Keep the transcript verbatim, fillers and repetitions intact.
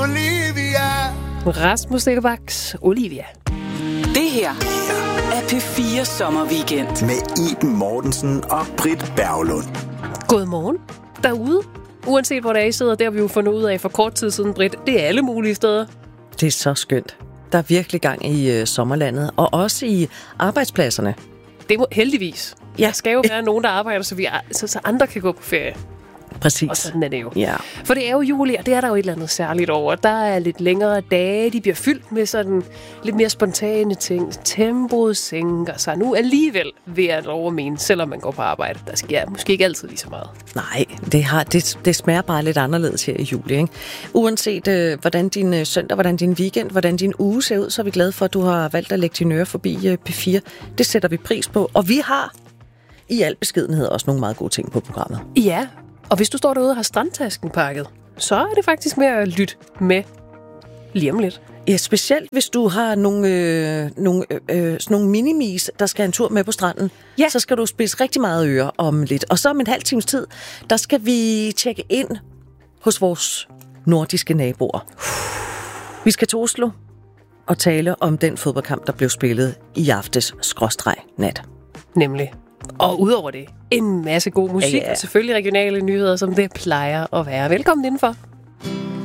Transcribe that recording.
Olivia. Rasmus Egebaks Olivia. Det her er P fire Sommerweekend. Med Iben Mortensen og Britt Berglund. Godmorgen derude. Uanset hvor der er, I sidder, der vi jo fundet ud af for kort tid siden, Britt. Det er alle mulige steder. Det er så skønt. Der er virkelig gang i øh, sommerlandet, og også i arbejdspladserne. Det må heldigvis. Ja. Der skal jo være nogen, der arbejder, så, vi, så, så andre kan gå på ferie. Præcis. Og sådan er det jo. Ja. For det er jo juli, og det er der jo et eller andet særligt over. Der er lidt længere dage, de bliver fyldt med sådan lidt mere spontane ting. Tempoet sænker sig nu alligevel, ved at overmene, selvom man går på arbejde. Der sker måske ikke altid lige så meget. Nej, det, har, det, det smager bare lidt anderledes her i juli, ikke? Uanset øh, hvordan din øh, søndag, hvordan din weekend, hvordan din uge ser ud, så er vi glade for, at du har valgt at lægge dine ører forbi øh, P fire. Det sætter vi pris på, og vi har i al beskedenhed også nogle meget gode ting på programmet. Ja, og hvis du står derude og har strandtasken pakket, så er det faktisk med at lytte med lige om lidt. Ja, specielt hvis du har nogle, øh, nogle, øh, sådan nogle minimis, der skal en tur med på stranden, Ja. så skal du spise rigtig meget øre om lidt. Og så om en halv times tid, der skal vi tjekke ind hos vores nordiske naboer. Vi skal til Oslo og tale om den fodboldkamp, der blev spillet i aftes skråstreg nat. Nemlig. Og udover det, en masse god musik, Ja, ja. og selvfølgelig regionale nyheder, som det plejer at være. Velkommen indenfor.